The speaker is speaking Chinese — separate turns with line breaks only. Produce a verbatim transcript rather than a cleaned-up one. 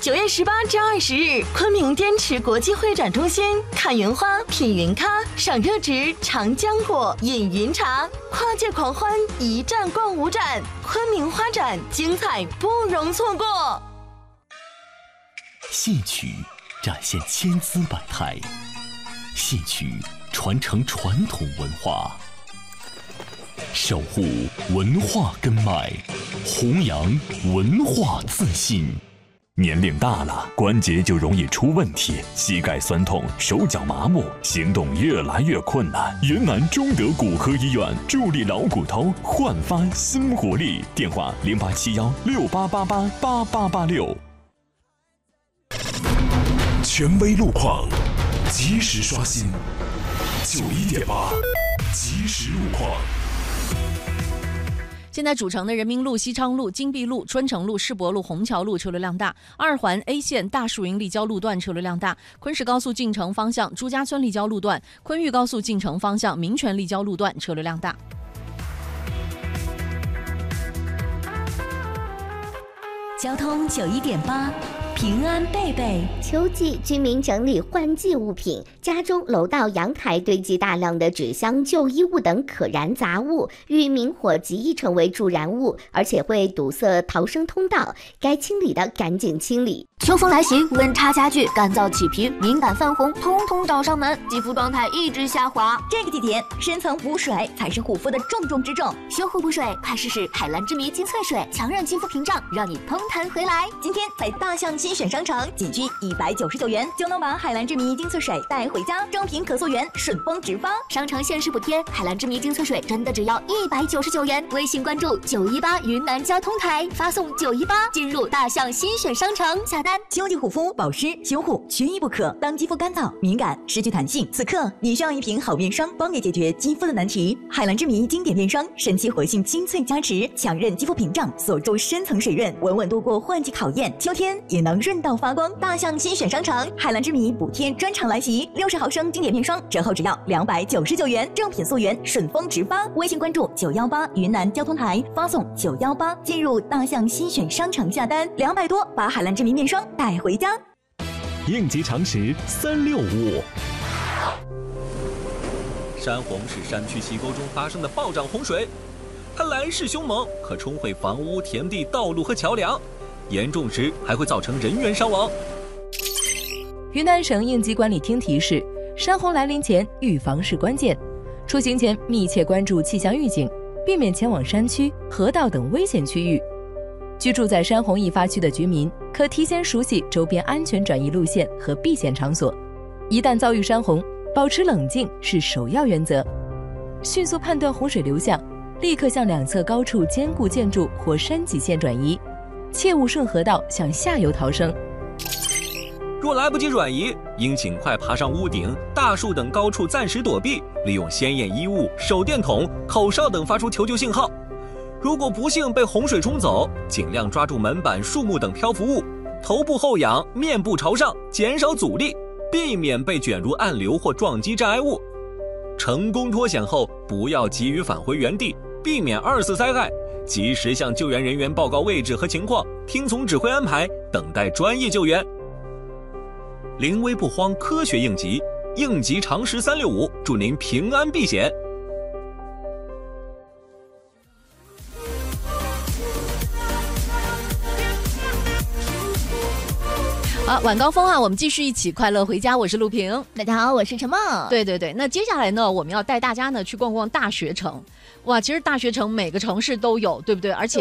九月十八至二十日，昆明滇池国际会展中心，看云花，品云咖，赏热植，尝浆果，饮云茶，跨界狂欢，一站逛五展，昆明花展精彩不容错过。
戏曲展现千姿百态，戏曲传承传统文化，守护文化根脉，弘扬文化自信。年龄大了，关节就容易出问题，膝盖酸痛，手脚麻木，行动越来越困难。云南中德骨科医院助力老骨头焕发新活力，电话零八七幺六八八八八八八六。
权威路况，及时刷新。九一点八，及时路况。
现在主城的人民路、西昌路、金碧路、春城路、世博路、虹桥路车流量大，二环 A 线大树营立交路段车流量大，昆石高速进城方向朱家村立交路段、昆玉高速进城方向民权立交路段车流量大。
交通九一点八。平安贝贝，
秋季居民整理换季物品，家中楼道、阳台堆积大量的纸箱、旧衣物等可燃杂物，遇明火极易成为助燃物，而且会堵塞逃生通道。该清理的赶紧清理。
秋风来袭，温差加剧，干燥起皮、敏感泛红，通通找上门，肌肤状态一直下滑。
这个地点，深层补水才是护肤的重中之重。
修护补水，快试试海蓝之谜精粹水，强韧肌肤屏障，让你嘭弹回来。
今天在大象新选商城，仅需一百九十九元就能把海蓝之谜精粹水带回家，正品可溯源，顺丰直发。
商城限时补贴，海蓝之谜精粹水真的只要一百九十九元。微信关注九一八云南交通台，发送九一八进入大象新选商城下单。
秋季护肤保湿修护缺一不可，当肌肤干燥、敏感、失去弹性，此刻你需要一瓶好面霜，帮你解决肌肤的难题。海蓝之谜经典面霜，神奇活性精粹加持，强韧肌肤屏障，锁住深层水润，稳稳度过换季考验，秋天也能润到发光。大象新选商城，海蓝之谜补贴专场来袭，六十毫升经典面霜折后只要两百九十九元，正品溯源，顺丰直发。微信关注九一八云南交通台，发送九一八进入大象新选商城下单，两百多把海蓝之谜面霜带回家。
应急常识三六五。
山洪是山区溪沟中发生的暴涨洪水，它来势凶猛，可冲毁房屋、田地、道路和桥梁，严重时还会造成人员伤亡。
云南省应急管理厅提示：山洪来临前，预防是关键。出行前密切关注气象预警，避免前往山区、河道等危险区域。居住在山洪易发区的居民可提前熟悉周边安全转移路线和避险场所。一旦遭遇山洪，保持冷静是首要原则。迅速判断洪水流向，立刻向两侧高处坚固建筑或山脊线转移，切勿顺河道向下游逃生。
若来不及转移，应尽快爬上屋顶、大树等高处暂时躲避，利用鲜艳衣物、手电筒、口哨等发出求救信号。如果不幸被洪水冲走，尽量抓住门板、树木等漂浮物，头部后仰，面部朝上，减少阻力，避免被卷入暗流或撞击障碍物。成功脱险后，不要急于返回原地，避免二次灾害，及时向救援人员报告位置和情况，听从指挥安排，等待专业救援。临危不慌，科学应急，应急常识三六五，祝您平安避险。
好，晚高峰啊，我们继续一起快乐回家。我是陆平，
大家好，我是陈梦。
对对对，那接下来呢，我们要带大家呢去逛逛大学城。哇，其实大学城每个城市都有，对不对？而且